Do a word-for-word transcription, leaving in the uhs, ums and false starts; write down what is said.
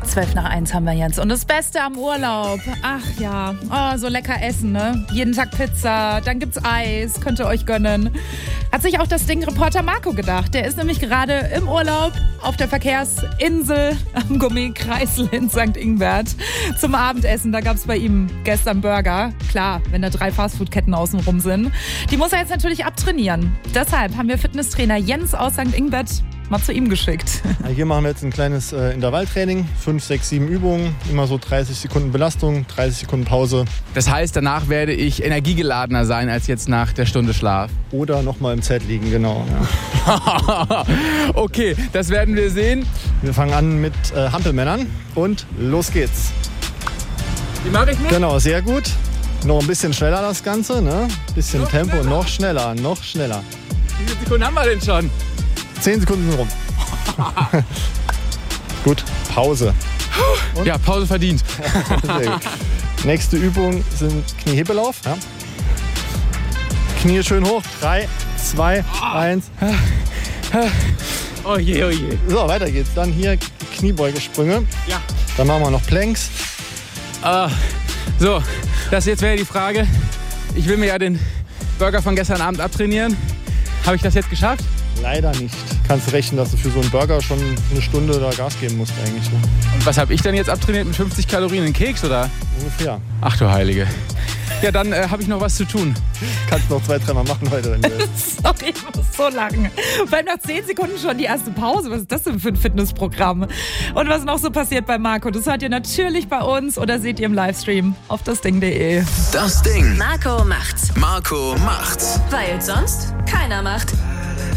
Zwölf nach eins haben wir jetzt. Und das Beste am Urlaub. Ach ja, oh, so lecker essen, ne? Jeden Tag Pizza, dann gibt's Eis, könnt ihr euch gönnen. Hat sich auch das Ding-Reporter Marco gedacht. Der ist nämlich gerade im Urlaub auf der Verkehrsinsel am Gourmet-Kreisel in Sankt Ingbert zum Abendessen. Da gab's bei ihm gestern Burger. Klar, wenn da drei Fastfood-Ketten außenrum sind. Die muss er jetzt natürlich abtrainieren. Deshalb haben wir Fitnesstrainer Jens aus Sankt Ingbert mal zu ihm geschickt. Ja, hier machen wir jetzt ein kleines äh, Intervalltraining. Fünf, sechs, sieben Übungen. Immer so dreißig Sekunden Belastung, dreißig Sekunden Pause. Das heißt, danach werde ich energiegeladener sein als jetzt nach der Stunde Schlaf. Oder nochmal im Zelt liegen, genau. Ja. Okay, das werden wir sehen. Wir fangen an mit äh, Hampelmännern und los geht's. Wie mache ich mit? Genau, sehr gut. Noch ein bisschen schneller das Ganze, ne? Bisschen noch Tempo, schneller. noch schneller, noch schneller. Wie viele Sekunden haben wir denn schon? Zehn Sekunden sind rum. Gut, Pause. Und? Ja, Pause verdient. Sehr gut. Nächste Übung sind Kniehebelauf. Ja. Knie schön hoch. Drei, zwei, eins. Oh je, oh je. So, weiter geht's. Dann hier Kniebeugesprünge. Ja. Dann machen wir noch Planks. Uh, so, das jetzt wäre die Frage. Ich will mir ja den Burger von gestern Abend abtrainieren. Habe ich das jetzt geschafft? Leider nicht. Kannst rechnen, dass du für so einen Burger schon eine Stunde da Gas geben musst eigentlich. Ne? Und was habe ich dann jetzt abtrainiert mit fünfzig Kalorien in Keks, oder? Ungefähr. Ach du Heilige. Ja, dann äh, habe ich noch was zu tun. Kannst noch zwei, dreimal machen heute, wenn du willst. Sorry, ich muss so lachen. Weil nach zehn Sekunden schon die erste Pause. Was ist das denn für ein Fitnessprogramm? Und was noch so passiert bei Marco, das hört ihr natürlich bei uns oder seht ihr im Livestream auf dasding punkt de. Das Ding. Marco macht's. Marco macht's. Weil sonst keiner macht.